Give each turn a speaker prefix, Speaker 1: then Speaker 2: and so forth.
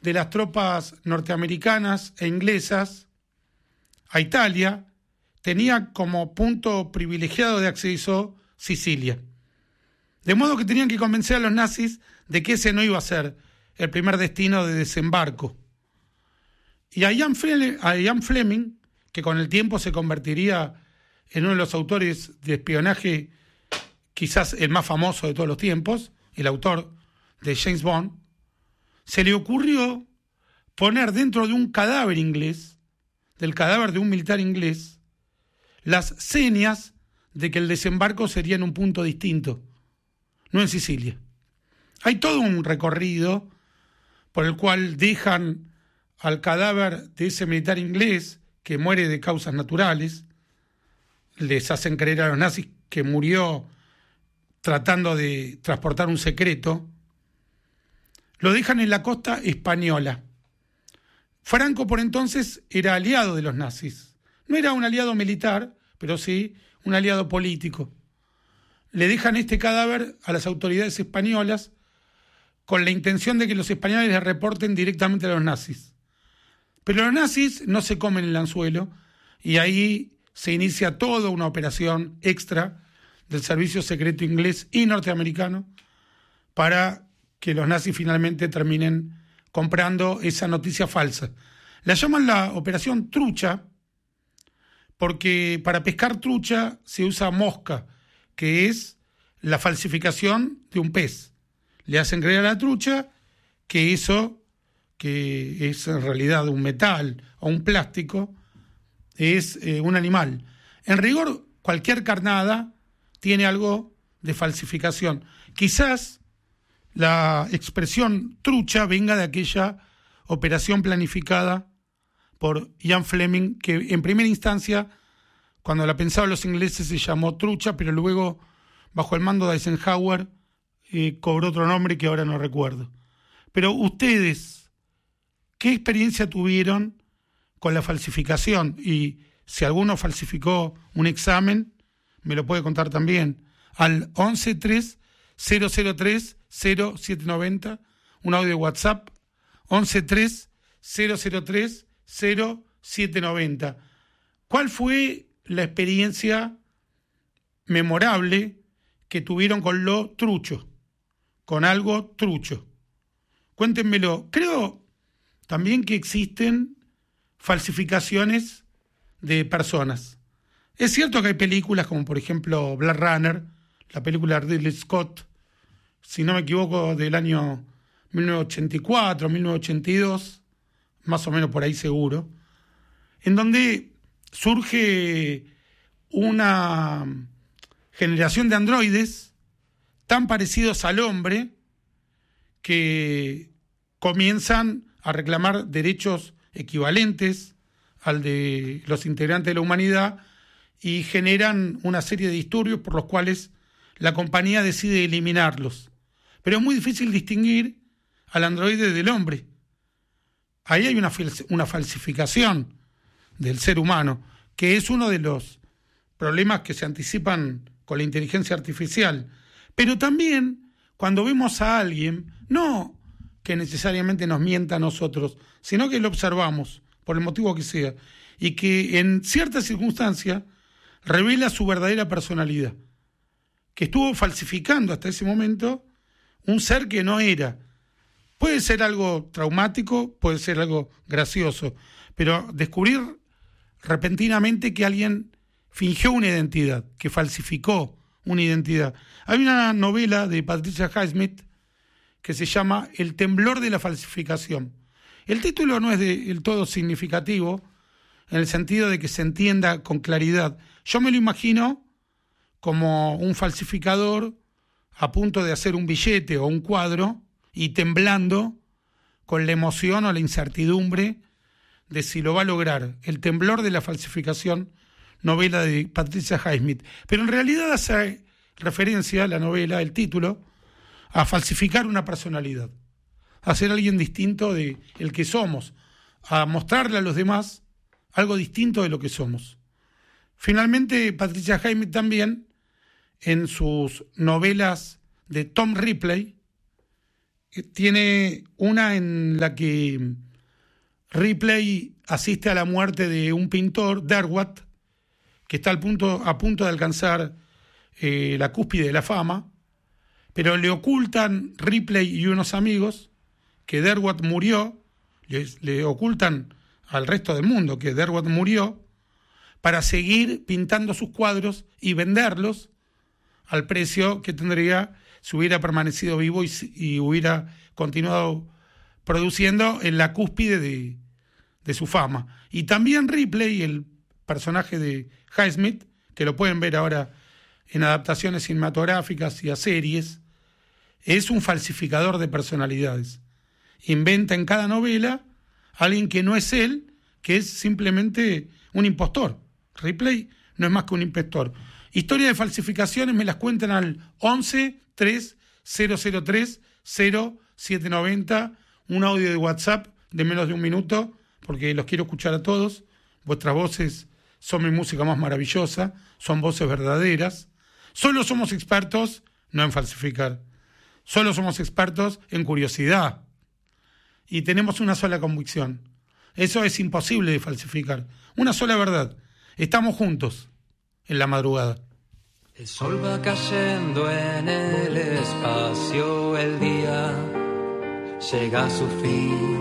Speaker 1: de las tropas norteamericanas e inglesas a Italia tenía como punto privilegiado de acceso Sicilia. De modo que tenían que convencer a los nazis de que ese no iba a ser el primer destino de desembarco. Y a Ian Fleming, que con el tiempo se convertiría en uno de los autores de espionaje, quizás el más famoso de todos los tiempos, el autor de James Bond, se le ocurrió poner dentro de un cadáver inglés, del cadáver de un militar inglés, las señas de que el desembarco sería en un punto distinto, no en Sicilia. Hay todo un recorrido por el cual dejan al cadáver de ese militar inglés que muere de causas naturales, les hacen creer a los nazis que murió tratando de transportar un secreto, lo dejan en la costa española. Franco por entonces era aliado de los nazis. No era un aliado militar, pero sí un aliado político. Le dejan este cadáver a las autoridades españolas con la intención de que los españoles le reporten directamente a los nazis. Pero los nazis no se comen el anzuelo y ahí se inicia toda una operación extra del servicio secreto inglés y norteamericano para que los nazis finalmente terminen comprando esa noticia falsa. La llaman la operación trucha porque para pescar trucha se usa mosca, que es la falsificación de un pez. Le hacen creer a la trucha que eso, que es en realidad un metal o un plástico, es un animal. En rigor, cualquier carnada tiene algo de falsificación. Quizás la expresión trucha venga de aquella operación planificada por Ian Fleming, que en primera instancia, cuando la pensaban los ingleses, se llamó trucha, pero luego, bajo el mando de Eisenhower, cobró otro nombre que ahora no recuerdo. Pero ustedes, ¿qué experiencia tuvieron con la falsificación? Y si alguno falsificó un examen, me lo puede contar también. Al 1130030790, un audio de WhatsApp, 1130030790. ¿Cuál fue la experiencia memorable que tuvieron con lo trucho, con algo trucho? Cuéntenmelo. Creo también que existen falsificaciones de personas. Es cierto que hay películas como por ejemplo Blade Runner, la película de Ridley Scott, si no me equivoco, del año 1984, 1982, más o menos por ahí seguro, en donde surge una generación de androides tan parecidos al hombre que comienzan a reclamar derechos equivalentes al de los integrantes de la humanidad y generan una serie de disturbios por los cuales la compañía decide eliminarlos. Pero es muy difícil distinguir al androide del hombre. Ahí hay una falsificación del ser humano, que es uno de los problemas que se anticipan con la inteligencia artificial. Pero también cuando vemos a alguien, no que necesariamente nos mienta a nosotros, sino que lo observamos, por el motivo que sea, y que en ciertas circunstancias revela su verdadera personalidad, que estuvo falsificando hasta ese momento un ser que no era. Puede ser algo traumático, puede ser algo gracioso, pero descubrir repentinamente que alguien fingió una identidad, que falsificó una identidad. Hay una novela de Patricia Highsmith que se llama El temblor de la falsificación. El título no es del todo significativo, en el sentido de que se entienda con claridad. Yo me lo imagino como un falsificador a punto de hacer un billete o un cuadro y temblando con la emoción o la incertidumbre de si lo va a lograr. El temblor de la falsificación, novela de Patricia Highsmith. Pero en realidad hace referencia a la novela, el título, a falsificar una personalidad, a ser alguien distinto de el que somos, a mostrarle a los demás algo distinto de lo que somos. Finalmente, Patricia Highsmith también, en sus novelas de Tom Ripley, tiene una en la que Ripley asiste a la muerte de un pintor, Derwent, que está a punto de alcanzar la cúspide de la fama, pero le ocultan Ripley y unos amigos que Derwent murió, le ocultan al resto del mundo que Derwent murió, para seguir pintando sus cuadros y venderlos al precio que tendría si hubiera permanecido vivo y hubiera continuado produciendo en la cúspide de su fama. Y también Ripley, el personaje de Highsmith, que lo pueden ver ahora en adaptaciones cinematográficas y a series, es un falsificador de personalidades. Inventa en cada novela a alguien que no es él, que es simplemente un impostor. Ripley no es más que un impostor. Historias de falsificaciones me las cuentan al 11 3 003 0790, un audio de WhatsApp de menos de un minuto, porque los quiero escuchar a todos. Vuestras voces son mi música más maravillosa, son voces verdaderas. Solo somos expertos no en falsificar, solo somos expertos en curiosidad. Y tenemos una sola convicción. Eso es imposible de falsificar. Una sola verdad. Estamos juntos en la madrugada.
Speaker 2: El sol va cayendo en el espacio, el día llega a su fin.